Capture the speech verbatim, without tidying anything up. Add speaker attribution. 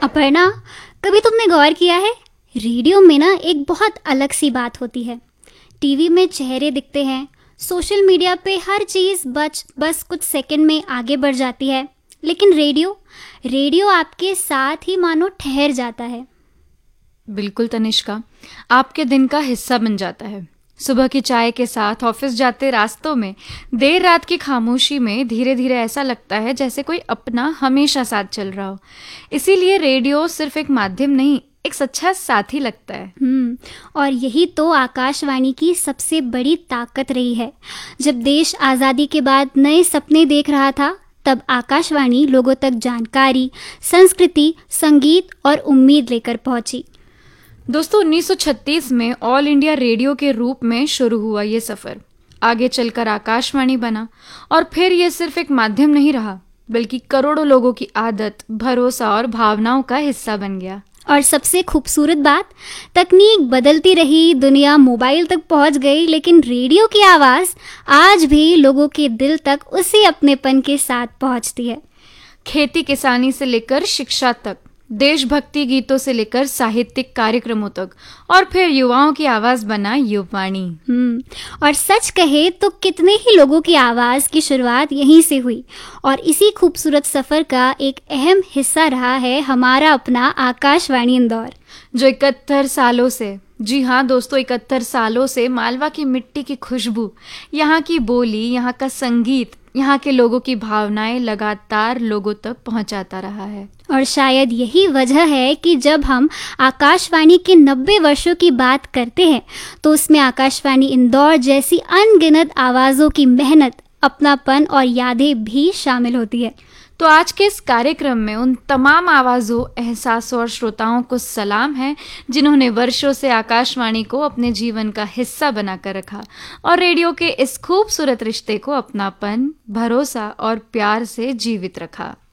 Speaker 1: अपर्णा, कभी तुमने गौर किया है, रेडियो में ना एक बहुत अलग सी बात होती है। टीवी में चेहरे दिखते हैं, सोशल मीडिया पे हर चीज़ बच बस कुछ सेकंड में आगे बढ़ जाती है, लेकिन रेडियो रेडियो आपके साथ ही मानो ठहर जाता है।
Speaker 2: बिल्कुल तनिष्का, आपके दिन का हिस्सा बन जाता है। सुबह की चाय के साथ ऑफिस जाते रास्तों में, देर रात की खामोशी में धीरे धीरे ऐसा लगता है जैसे कोई अपना हमेशा साथ चल रहा हो। इसीलिए रेडियो सिर्फ एक माध्यम नहीं, एक सच्चा साथी लगता है।
Speaker 1: हम्म और यही तो आकाशवाणी की सबसे बड़ी ताकत रही है। जब देश आज़ादी के बाद नए सपने देख रहा था, तब आकाशवाणी लोगों तक जानकारी, संस्कृति, संगीत और उम्मीद लेकर पहुंची।
Speaker 2: दोस्तों, उन्नीस सौ छत्तीस में ऑल इंडिया रेडियो के रूप में शुरू हुआ ये सफ़र। आगे चलकर आकाशवाणी बना और फिर ये सिर्फ एक माध्यम नहीं रहा, बल्कि करोड़ों लोगों की आदत, भरोसा और भावनाओं का हिस्सा बन गया।
Speaker 1: और सबसे खूबसूरत बात, तकनीक बदलती रही, दुनिया मोबाइल तक पहुंच गई, लेकिन रेडियो की आवाज़ आज भी लोगों के दिल तक उसी अपनेपन के साथ पहुंचती है।
Speaker 2: खेती किसानी से लेकर शिक्षा तक, देशभक्ति गीतों से लेकर साहित्यिक कार्यक्रमों तक, और फिर युवाओं की आवाज़ बना युववाणी।
Speaker 1: हम्म और सच कहे तो कितने ही लोगों की आवाज़ की शुरुआत यहीं से हुई, और इसी खूबसूरत सफ़र का एक अहम हिस्सा रहा है हमारा अपना आकाशवाणी इंदौर,
Speaker 2: जो इकहत्तर सालों से, जी हाँ दोस्तों, इकहत्तर सालों से मालवा की मिट्टी की खुशबू, यहाँ की बोली, यहाँ का संगीत, यहाँ के लोगों की भावनाएं लगातार लोगों तक पहुँचाता रहा है।
Speaker 1: और शायद यही वजह है कि जब हम आकाशवाणी के नब्बे वर्षों की बात करते हैं, तो उसमें आकाशवाणी इंदौर जैसी अनगिनत आवाज़ों की मेहनत, अपनापन और यादें भी शामिल होती है।
Speaker 2: तो आज के इस कार्यक्रम में उन तमाम आवाज़ों, एहसासों और श्रोताओं को सलाम है जिन्होंने वर्षों से आकाशवाणी को अपने जीवन का हिस्सा बनाकर रखा और रेडियो के इस खूबसूरत रिश्ते को अपनापन, भरोसा और प्यार से जीवित रखा।